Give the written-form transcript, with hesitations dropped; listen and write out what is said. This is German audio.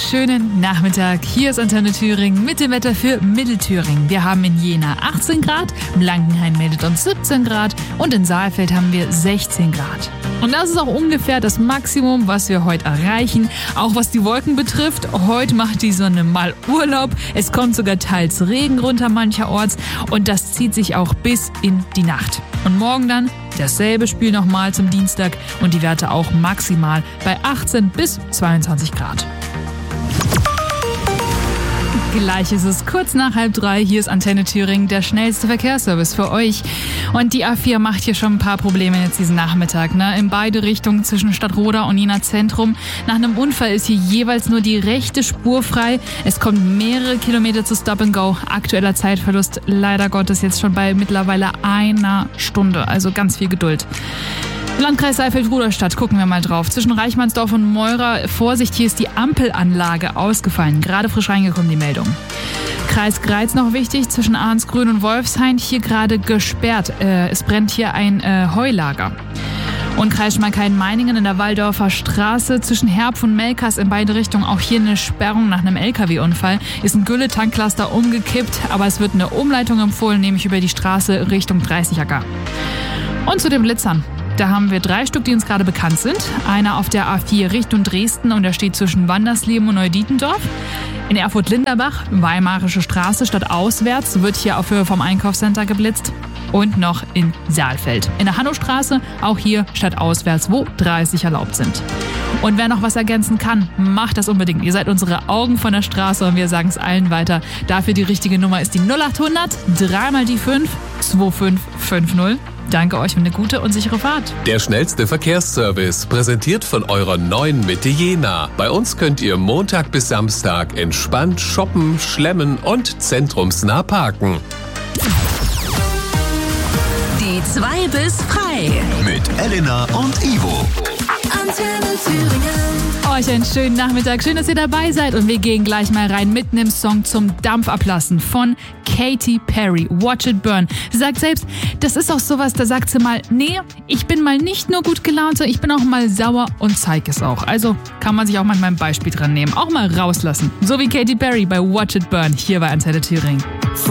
schönen Nachmittag. Hier ist Antenne Thüringen mit dem Wetter für Mittelthüringen. Wir haben in Jena 18 Grad, Blankenhain meldet uns 17 Grad und in Saalfeld haben wir 16 Grad. Und das ist auch ungefähr das Maximum, was wir heute erreichen. Auch was die Wolken betrifft, heute macht die Sonne mal Urlaub. Es kommt sogar teils Regen runter mancherorts und das zieht sich auch bis in die Nacht. Und morgen dann dasselbe Spiel nochmal zum Dienstag und die Werte auch maximal bei 18 bis 22 Grad. Gleich ist es kurz nach 2:30. Hier ist Antenne Thüringen, der schnellste Verkehrsservice für euch. Und die A4 macht hier schon ein paar Probleme jetzt diesen Nachmittag. In beide Richtungen zwischen Stadtroda und Jena Zentrum. Nach einem Unfall ist hier jeweils nur die rechte Spur frei. Es kommt mehrere Kilometer zu Stop and Go. Aktueller Zeitverlust leider Gottes jetzt schon bei mittlerweile einer Stunde. Also ganz viel Geduld. Landkreis Saalfeld-Rudolstadt, gucken wir mal drauf. Zwischen Reichmannsdorf und Meurer, Vorsicht, hier ist die Ampelanlage ausgefallen. Gerade frisch reingekommen, die Meldung. Kreis Greiz noch wichtig, zwischen Arnsgrün und Wolfshain, hier gerade gesperrt. Es brennt hier ein Heulager. Und Kreis Schmalkalden-Meiningen in der Walldorfer Straße zwischen Herpf und Melkers in beide Richtungen. Auch hier eine Sperrung nach einem LKW-Unfall. Ist ein Gülle-Tanklaster umgekippt, aber es wird eine Umleitung empfohlen, nämlich über die Straße Richtung 30 Acker. Und zu den Blitzern. Da haben wir 3 Stück, die uns gerade bekannt sind. Einer auf der A4 Richtung Dresden und der steht zwischen Wandersleben und Neudietendorf. In Erfurt-Linderbach, Weimarische Straße, stadtauswärts, wird hier auf Höhe vom Einkaufscenter geblitzt. Und noch in Saalfeld. In der Hannostraße, auch hier stadtauswärts, wo 30 erlaubt sind. Und wer noch was ergänzen kann, macht das unbedingt. Ihr seid unsere Augen von der Straße und wir sagen es allen weiter. Dafür die richtige Nummer ist die 0800 3 mal die 5 2550. Danke euch und eine gute und sichere Fahrt. Der schnellste Verkehrsservice, präsentiert von eurer neuen Mitte Jena. Bei uns könnt ihr Montag bis Samstag entspannt shoppen, schlemmen und zentrumsnah parken. Die 2 bis frei. Mit Elena und Ivo. Antenne Thüringen. Euch einen schönen Nachmittag. Schön, dass ihr dabei seid. Und wir gehen gleich mal rein mitten im Song zum Dampf ablassen von Katy Perry. Watch It Burn. Sie sagt selbst, das ist auch sowas, da sagt sie mal, nee, ich bin mal nicht nur gut gelaunt, sondern ich bin auch mal sauer und zeig es auch. Also kann man sich auch manchmal ein Beispiel dran nehmen. Auch mal rauslassen. So wie Katy Perry bei Watch It Burn hier bei Antenne Thüringen.